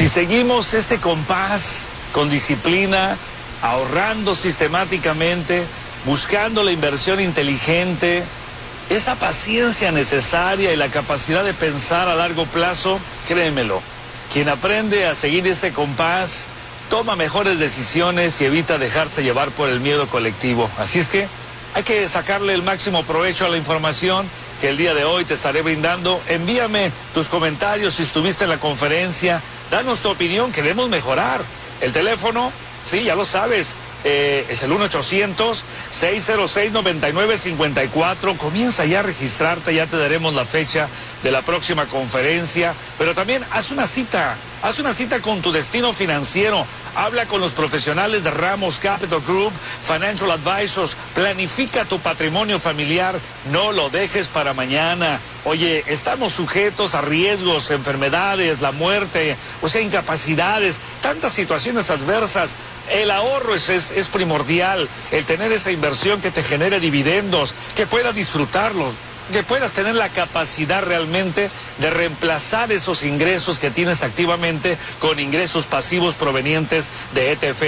Si seguimos este compás con disciplina, ahorrando sistemáticamente, buscando la inversión inteligente, esa paciencia necesaria y la capacidad de pensar a largo plazo, créemelo, quien aprende a seguir ese compás toma mejores decisiones y evita dejarse llevar por el miedo colectivo. Así es que hay que sacarle el máximo provecho a la información que el día de hoy te estaré brindando. Envíame tus comentarios si estuviste en la conferencia, danos tu opinión, queremos mejorar. El teléfono, sí, ya lo sabes, es el 1-800-606-9954. Comienza ya a registrarte, ya te daremos la fecha de la próxima conferencia, pero también haz una cita con tu destino financiero. Habla con los profesionales de Ramos Capital Group, Financial Advisors, planifica tu patrimonio familiar, no lo dejes para mañana. Oye, estamos sujetos a riesgos, enfermedades, la muerte, o sea, incapacidades, tantas situaciones adversas. El ahorro es primordial, el tener esa inversión que te genere dividendos, que puedas disfrutarlos, que puedas tener la capacidad realmente de reemplazar esos ingresos que tienes activamente con ingresos pasivos provenientes de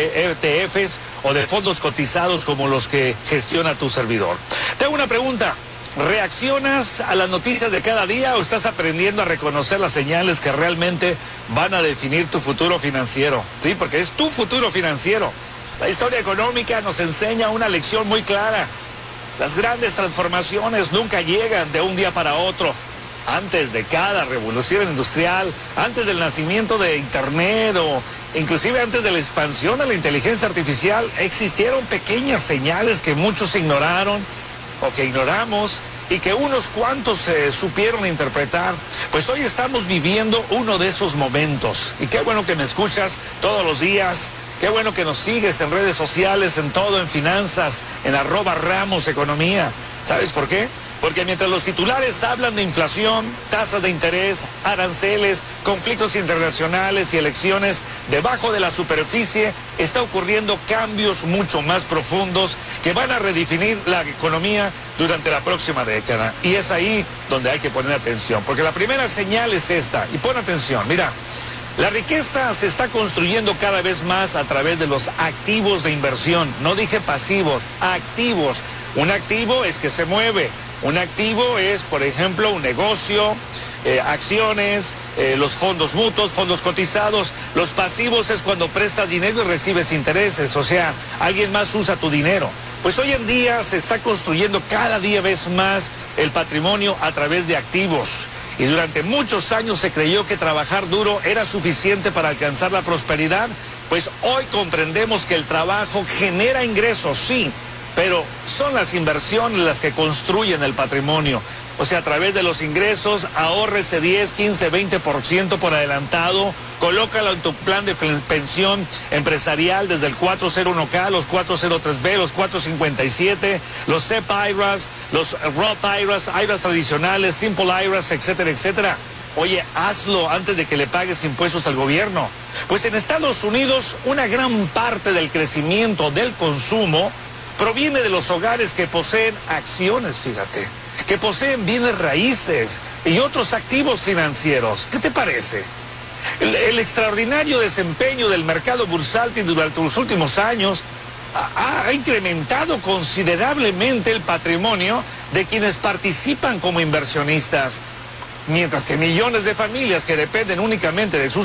ETFs o de fondos cotizados como los que gestiona tu servidor. Te hago una pregunta. ¿Reaccionas a las noticias de cada día o estás aprendiendo a reconocer las señales que realmente van a definir tu futuro financiero? Sí, porque es tu futuro financiero. La historia económica nos enseña una lección muy clara. Las grandes transformaciones nunca llegan de un día para otro. Antes de cada revolución industrial, antes del nacimiento de Internet o inclusive antes de la expansión de la inteligencia artificial, existieron pequeñas señales que muchos ignoraron o que ignoramos y que unos cuantos supieron interpretar. Pues hoy estamos viviendo uno de esos momentos. Y qué bueno que me escuchas todos los días. Qué bueno que nos sigues en redes sociales, en todo, en finanzas, en @RamosEconomía. ¿Sabes por qué? Porque mientras los titulares hablan de inflación, tasas de interés, aranceles, conflictos internacionales y elecciones, debajo de la superficie está ocurriendo cambios mucho más profundos que van a redefinir la economía durante la próxima década. Y es ahí donde hay que poner atención, porque la primera señal es esta, y pon atención, mira. La riqueza se está construyendo cada vez más a través de los activos de inversión. No dije pasivos, activos. Un activo es que se mueve. Un activo es, por ejemplo, un negocio, acciones, los fondos mutuos, fondos cotizados. Los pasivos es cuando prestas dinero y recibes intereses. O sea, alguien más usa tu dinero. Pues hoy en día se está construyendo cada día vez más el patrimonio a través de activos. Y durante muchos años se creyó que trabajar duro era suficiente para alcanzar la prosperidad. Pues hoy comprendemos que el trabajo genera ingresos, sí, pero son las inversiones las que construyen el patrimonio. O sea, a través de los ingresos, ahórrese 10, 15, 20% por adelantado, colócalo en tu plan de pensión empresarial desde el 401k, los 403b, los 457, los SEP IRAs, los Roth IRAs, IRAs tradicionales, Simple IRAs, etcétera, etcétera. Oye, hazlo antes de que le pagues impuestos al gobierno. Pues en Estados Unidos, una gran parte del crecimiento del consumo proviene de los hogares que poseen acciones, fíjate, que poseen bienes raíces y otros activos financieros. ¿Qué te parece? El extraordinario desempeño del mercado bursátil durante los últimos años ha incrementado considerablemente el patrimonio de quienes participan como inversionistas, mientras que millones de familias que dependen únicamente de sus